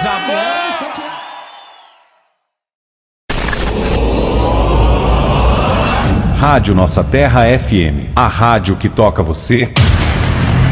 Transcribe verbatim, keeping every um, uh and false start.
Coisa boa! Rádio Nossa Terra F M, a rádio que toca você.